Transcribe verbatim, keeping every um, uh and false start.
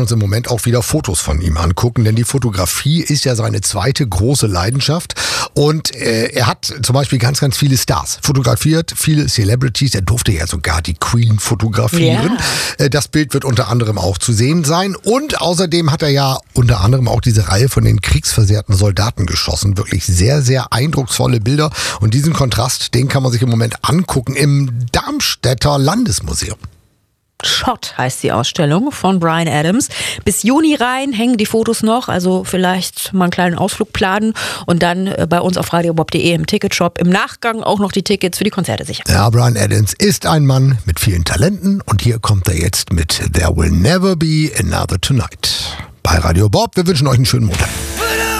uns im Moment auch wieder Fotos von ihm angucken, denn die Fotografie ist ja seine zweite große Leidenschaft. Und äh, er hat zum Beispiel ganz, ganz viele Stars fotografiert, viele Celebrities. Er durfte ja sogar die Queen fotografieren. Ja. Äh, das Bild wird unter anderem auch zu sehen sein. Und außerdem hat er ja unter anderem auch diese Reihe von den kriegsversehrten Soldaten geschossen. Wirklich sehr, sehr eindrucksvolle Bilder. Und diesen Kontrast, den kann man sich im Moment angucken im Darmstädter Landesmuseum. Shot heißt die Ausstellung von Bryan Adams. Bis Juni rein hängen die Fotos noch, also vielleicht mal einen kleinen Ausflug planen und dann bei uns auf radiobob punkt de im Ticketshop im Nachgang auch noch die Tickets für die Konzerte sichern. Ja, Bryan Adams ist ein Mann mit vielen Talenten und hier kommt er jetzt mit There Will Never Be Another Tonight bei Radio Bob. Wir wünschen euch einen schönen Montag.